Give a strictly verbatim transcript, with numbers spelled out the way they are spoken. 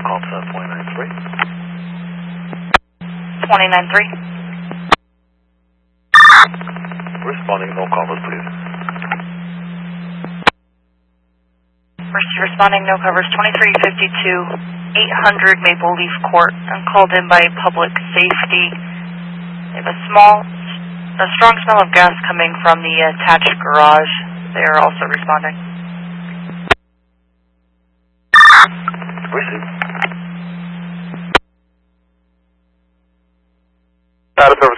call to twenty-nine three. twenty-nine three. Responding, no covers, please. First responding, no covers, twenty-three fifty-two, eight hundred Maple Leaf Court. I'm called in by public safety. They have a small, a strong smell of gas coming from the attached garage. They are also responding. Receive. Out of service.